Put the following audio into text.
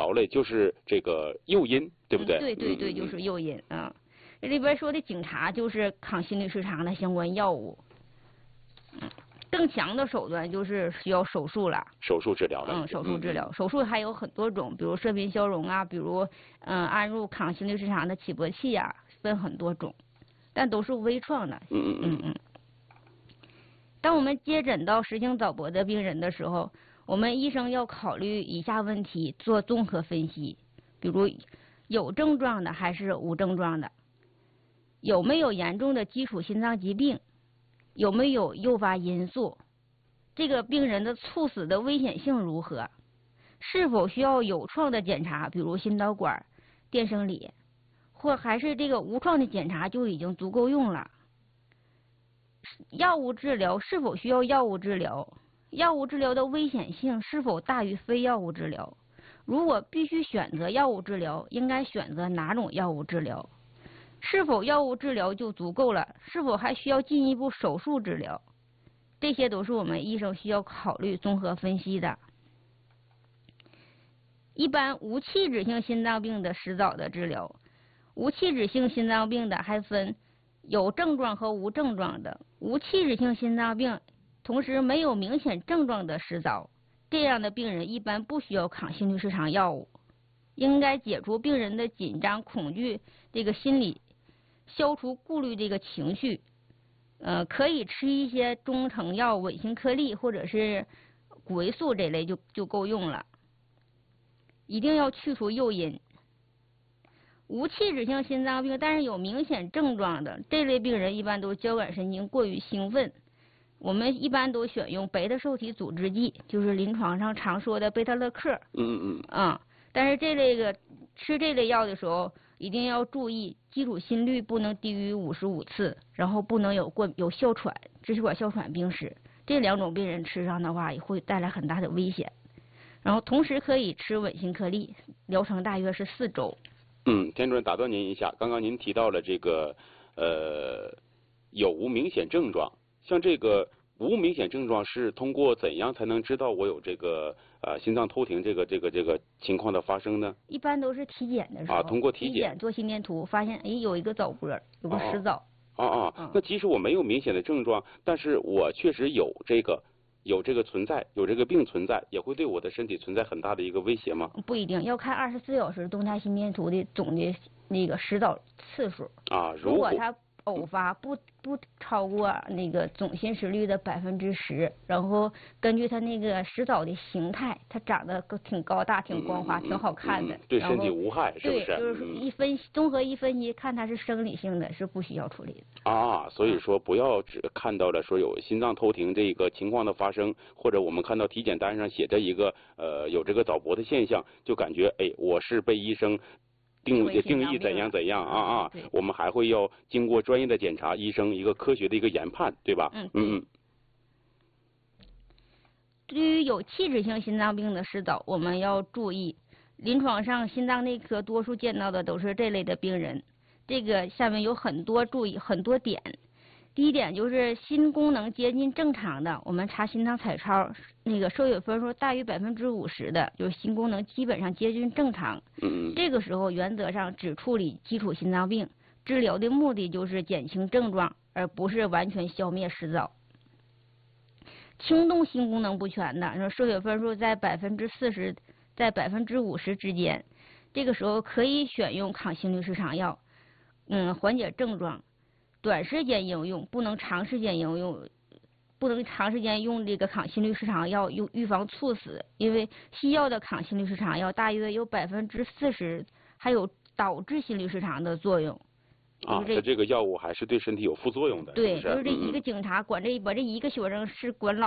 藻类就是这个诱因，对不对？ 对对对，就是诱因啊。这里边说的警察就是抗心律失常的相关药物。更强的手段就是需要手术了， 手术治疗了。 手术治疗，手术还有很多种，比如射频消融啊，比如安入抗心律失常的起搏器啊，分很多种，但都是微创的。当我们接诊到实行早搏的病人的时候，我们医生要考虑以下问题，做综合分析，比如有症状的还是无症状的，有没有严重的基础心脏疾病，有没有诱发因素，这个病人的猝死的危险性如何，是否需要有创的检查，比如心导管、电生理，或还是这个无创的检查就已经足够用了。药物治疗是否需要药物治疗，药物治疗的危险性是否大于非药物治疗，如果必须选择药物治疗，应该选择哪种药物治疗，是否药物治疗就足够了，是否还需要进一步手术治疗，这些都是我们医生需要考虑综合分析的。一般无器质性心脏病的实早的治疗，无器质性心脏病的还分有症状和无症状的，无器质性心脏病同时没有明显症状的实早，这样的病人一般不需要抗心律失常药物，应该解除病人的紧张恐惧这个心理，消除顾虑这个情绪，可以吃一些中成药稳心颗粒或者是谷维素这类就够用了，一定要去除诱因。无器质性心脏病但是有明显症状的这类病人，一般都交感神经过于兴奋，我们一般都选用贝塔受体阻滞剂，就是临床上常说的贝塔勒克。但是吃这类药的时候一定要注意，基础心率不能低于55次，然后不能有哮喘、支气管哮喘病史，这两种病人吃上的话也会带来很大的危险。然后同时可以吃稳心颗粒，疗程大约是4周。 田主任打断您一下，刚刚您提到了这个有无明显症状，像这个无明显症状是通过怎样才能知道我有这个心脏偷停这个情况的发生呢？ 一般都是体检的时候通过体检做心电图，发现有一个早搏，有个实早。 那即使我没有明显的症状，但是我确实有这个存在，有这个病存在，也会对我的身体存在很大的一个威胁吗？ 不一定，要看24小时动态心电图的总的那个实早次数。如果它偶发不超过那个总心室率的10%，然后根据它那个实早的形态，它长得挺高大、挺光滑、挺好看的， 对身体无害，是不是？ 对，就是综合一分析，看它是生理性的，是不需要处理的。 所以说不要只看到了说有心脏偷停这个情况的发生，或者我们看到体检单上写着一个有这个早搏的现象，就感觉我是被医生定义怎样我们还会要经过专业的检查，医生一个科学的一个研判，对吧？ 对于有器质性心脏病的实早，我们要注意，临床上心脏内科多数见到的都是这类的病人。这个下面有很多点。第一点就是心功能接近正常的，我们查心脏彩超，那个受血分数大于50%的，就是心功能基本上接近正常。这个时候原则上只处理基础心脏病，治疗的目的就是减轻症状，而不是完全消灭实早。轻度心功能不全的，受血分数在40%在50%之间，这个时候可以选用抗心律失常药，缓解症状。短时间应用，不能长时间应用，不能长时间用这个抗心律失常药预防猝死，因为西药的抗心律失常药大约有40%还有导致心律失常的作用。 这个药物还是对身体有副作用的。 对，就是这一个警察把这一个学生是管老